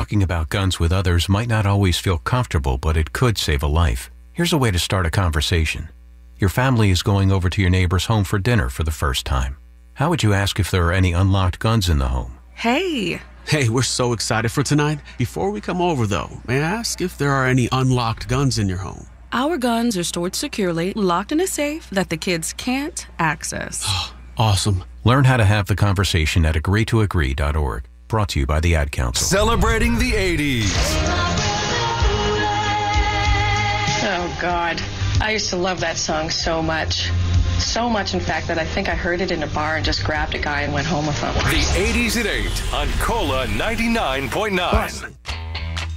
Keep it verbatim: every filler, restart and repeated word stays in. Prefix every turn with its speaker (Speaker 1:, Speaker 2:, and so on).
Speaker 1: Talking about guns with others might not always feel comfortable, but it could save a life. Here's a way to start a conversation. Your family is going over to your neighbor's home for dinner for the first time. How would you ask if there are any unlocked guns in the home?
Speaker 2: Hey.
Speaker 3: Hey, we're so excited for tonight. Before we come over, though, may I ask if there are any unlocked guns in your home?
Speaker 2: Our guns are stored securely, locked in a safe that the kids can't access.
Speaker 3: Awesome.
Speaker 1: Learn how to have the conversation at agree to agree dot org. Brought to you by the Ad Council.
Speaker 4: Celebrating the eighties.
Speaker 5: Oh, God. I used to love that song so much. So much, in fact, that I think I heard it in a bar and just grabbed a guy and went home with him.
Speaker 4: The eighties at eight on Cola ninety-nine point nine.